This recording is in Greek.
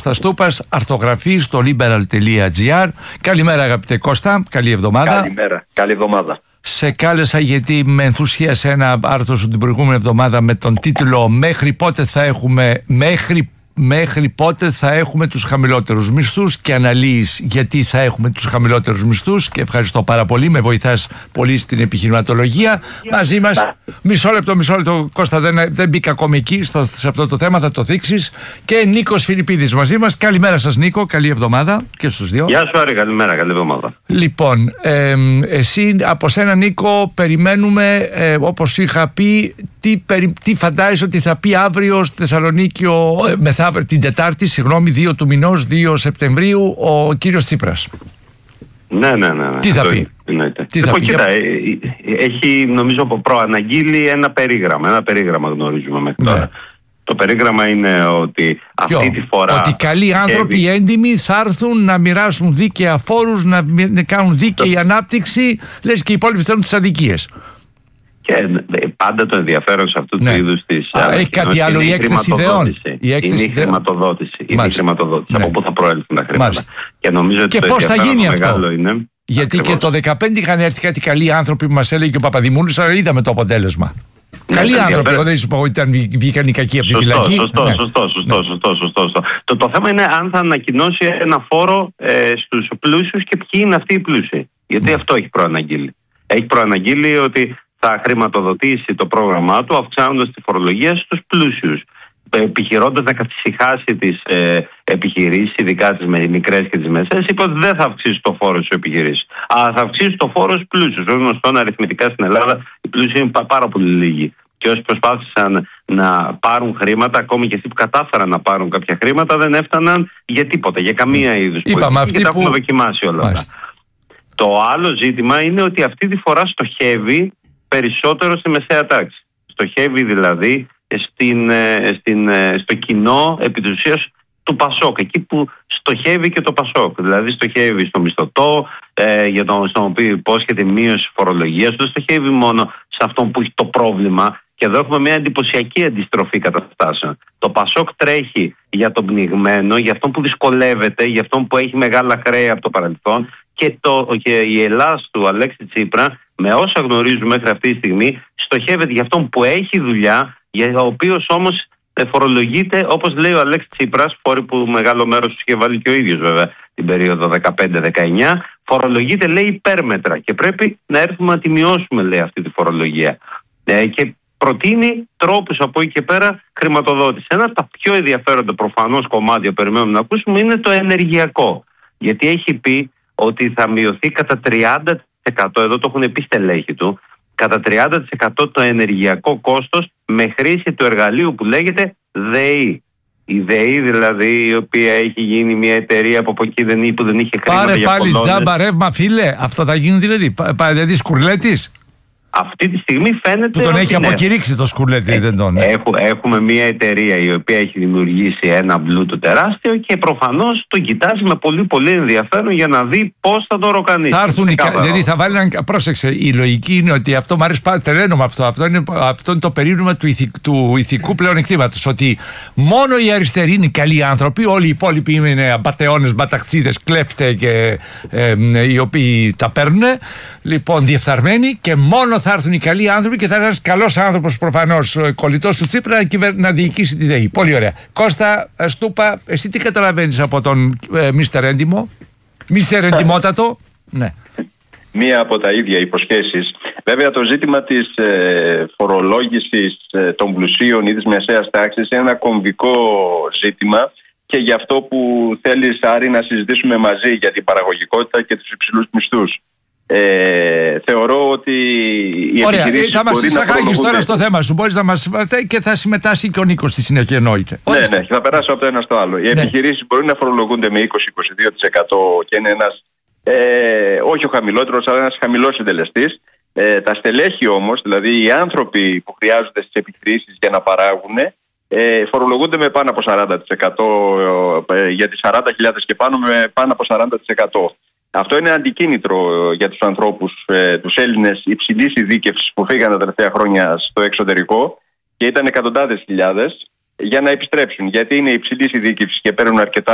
Κώστας Στούπας, αρθογραφή στο liberal.gr. Καλημέρα αγαπητέ Κώστα, καλή εβδομάδα. Καλημέρα, καλή εβδομάδα. Σε κάλεσα γιατί με ενθουσίασε ένα άρθρο σου την προηγούμενη εβδομάδα με τον τίτλο «Μέχρι πότε θα έχουμε τους χαμηλότερους μισθούς» και αναλύεις γιατί θα έχουμε τους χαμηλότερους μισθούς, και ευχαριστώ πάρα πολύ, με βοηθάς πολύ στην επιχειρηματολογία. Μαζί μας, μισό λεπτό Κώστα, δεν μπήκα ακόμη εκεί σε αυτό το θέμα, θα το θίξεις, και Νίκος Φιλιππίδης μαζί μας. Καλημέρα σας Νίκο, καλή εβδομάδα και στους δύο. Γεια σου Άρη, καλημέρα, καλή εβδομάδα. Λοιπόν, εσύ από σένα Νίκο περιμένουμε, όπως είχα πει, τι φαντάζεσαι ότι θα πει αύριο στη Θεσσαλονίκη, την Τετάρτη, 2 του μηνός, 2 Σεπτεμβρίου, ο κύριος Τσίπρας. Ναι. Τι θα πει? Κοίτα, έχει νομίζω προαναγγείλει ένα περίγραμμα γνωρίζουμε μέχρι τώρα. Το περίγραμμα είναι ότι αυτή τη φορά... Ότι καλοί άνθρωποι έντιμοι θα έρθουν να μοιράσουν δίκαια φόρους, να κάνουν δίκαιη ανάπτυξη, λες και οι υπόλοιποι θέλουν τις αδικίες. Και πάντα το ενδιαφέρον σε αυτού του είδους της... Έχει κάτι άλλο η έκθεση ιδεών? Είναι η χρηματοδότηση. Από πού θα προέλθουν τα χρήματα. Και νομίζω ότι πώς θα γίνει αυτό? Είναι, γιατί ακριβώς. Και το 2015 είχαν έρθει κάτι καλοί άνθρωποι που μας έλεγε και ο Παπαδημούλης, αλλά είδαμε το αποτέλεσμα. Καλοί άνθρωποι, εγώ δεν σου πω ότι βγήκαν οι κακοί από τη φυλακή. Σωστό. Το θέμα είναι αν θα ανακοινώσει ένα φόρο στους πλούσιους και ποιοι είναι αυτοί οι πλούσιοι. Γιατί αυτό έχει προαναγγείλει. Έχει προαναγγείλει ότι θα χρηματοδοτήσει το πρόγραμμά του αυξάνοντας τη φορολογία στους πλούσιους, επιχειρώντας να καθησυχάσει τις επιχειρήσεις, ειδικά τις μικρές και τις μεσαίες. Είπε ότι δεν θα αυξήσει το φόρο στους επιχειρήσεις, αλλά θα αυξήσει το φόρο στους πλούσιους. Ως γνωστόν, αριθμητικά στην Ελλάδα οι πλούσιοι είναι πάρα πολύ λίγοι. Και όσοι προσπάθησαν να πάρουν χρήματα, ακόμη και αυτοί που κατάφεραν να πάρουν κάποια χρήματα, δεν έφταναν για τίποτα, για καμία είδους πολιτική. Και τα έχουμε δοκιμάσει όλα αυτά. Το άλλο ζήτημα είναι ότι αυτή τη φορά στοχεύει περισσότερο στη μεσαία τάξη. Στοχεύει δηλαδή στο κοινό επί της ουσίας του Πασόκ, εκεί που στοχεύει και το Πασόκ. Δηλαδή στοχεύει στο μισθωτό, στον οποίο υπόσχεται μείωση φορολογίας, δεν στοχεύει μόνο σε αυτόν που έχει το πρόβλημα. Και εδώ έχουμε μια εντυπωσιακή αντιστροφή καταστάσεων. Το Πασόκ τρέχει για τον πνιγμένο, για αυτόν που δυσκολεύεται, για αυτόν που έχει μεγάλα χρέη από το παρελθόν, και η Ελλάς του Αλέξη Τσίπρα, με όσα γνωρίζουμε μέχρι αυτή τη στιγμή, στοχεύεται για αυτόν που έχει δουλειά, για ο οποίος όμως φορολογείται, όπως λέει ο Αλέξης Τσίπρας, φόροι που μεγάλο μέρος του είχε βάλει και ο ίδιος βέβαια την περίοδο 15-19, φορολογείται, λέει, υπέρμετρα και πρέπει να έρθουμε να τη μειώσουμε, λέει, αυτή τη φορολογία. Και προτείνει τρόπους από εκεί και πέρα χρηματοδότηση. Ένα από τα πιο ενδιαφέροντα προφανώς κομμάτια που περιμένουμε να ακούσουμε είναι το ενεργειακό. Γιατί έχει πει ότι θα μειωθεί κατά 30%, εδώ το έχουν πει στελέχη του, κατά 30% το ενεργειακό κόστος με χρήση του εργαλείου που λέγεται ΔΕΗ. Η ΔΕΗ δηλαδή, η οποία έχει γίνει μια εταιρεία από εκεί που δεν είχε χρήματα. Πάρε πάλι τζάμπα ρεύμα, φίλε. Αυτό θα γίνει δηλαδή σκουρλέτης. Αυτή τη στιγμή φαίνεται. Που τον έχει αποκηρύξει το σκουρλέτη, δεν τον. Έχουμε μια εταιρεία η οποία έχει δημιουργήσει ένα μπλούτο τεράστιο και προφανώς το κοιτάζει με πολύ πολύ ενδιαφέρον για να δει πώς θα το ροκανίσει. Θα έρθουν δηλαδή θα βάλει έναν. Πρόσεξε, η λογική είναι ότι αυτό μου αρέσει πάρα τρελαίνω με αυτό. Αυτό είναι το περίνομα του ηθικού πλεονεκτήματος. Ότι μόνο οι αριστεροί είναι καλοί άνθρωποι, όλοι οι υπόλοιποι είναι απατεώνες, μπαταξίδες, κλέφτε και οι οποίοι τα παίρνουν. Λοιπόν, διεφθαρμένοι, και μόνο θα έρθουν οι καλοί άνθρωποι και θα είναι ένας καλός άνθρωπος, προφανώς κολλητός του Τσίπρα, να διοικήσει τη ΔΕΗ. Πολύ ωραία. Κώστα Στούπα, εσύ τι καταλαβαίνεις από τον Μίστερ Έντιμο, Μίστερ Εντιμότατο? Ναι. Μία από τα ίδια υποσχέσεις. Βέβαια το ζήτημα της φορολόγησης των πλουσίων ή της μεσαίας τάξης είναι ένα κομβικό ζήτημα, και γι' αυτό που θέλεις, Άρη, να συζητήσουμε μαζί για την παραγωγικότητα και τους υψηλούς μισθούς. Θεωρώ ότι οι επιχειρήσεις θα μας εισαγάγεις τώρα στο θέμα σου. Μπορείς να μας και θα συμμετάσχει και ο Νίκος στη συνέχεια, εννοείται. Ναι, θα περάσω από το ένα στο άλλο. Οι επιχειρήσεις μπορεί να φορολογούνται με 20-22% και είναι ένας όχι ο χαμηλότερος, αλλά ένας χαμηλός συντελεστής. Τα στελέχη όμως, δηλαδή οι άνθρωποι που χρειάζονται στις επιχειρήσεις για να παράγουν, φορολογούνται με πάνω από 40%, για τις 40.000 και πάνω με πάνω από 40%. Αυτό είναι αντικίνητρο για τους ανθρώπους, τους Έλληνες υψηλής ειδίκευσης που φύγαν τα τελευταία χρόνια στο εξωτερικό και ήταν εκατοντάδες χιλιάδες, για να επιστρέψουν. Γιατί είναι υψηλής ειδίκευσης και παίρνουν αρκετά